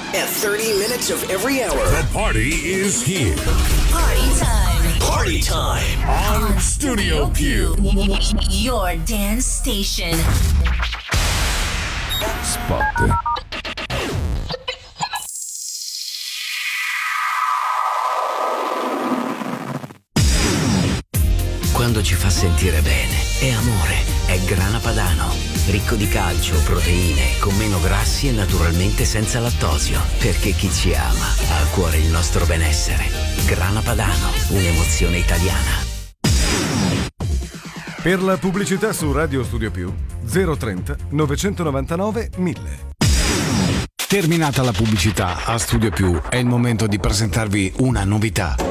at 30 minutes of every hour. The party is here. Party time. Party time On Studio Più. Your dance station. Spot. Quando ci fa sentire bene, è amore, è Grana Padano. Ricco di calcio, proteine, con meno grassi e naturalmente senza lattosio. Perché chi ci ama ha a cuore il nostro benessere. Grana Padano, un'emozione italiana. Per la pubblicità su Radio Studio Più 030 999 1000. Terminata la pubblicità a Studio Più, è il momento di presentarvi una novità.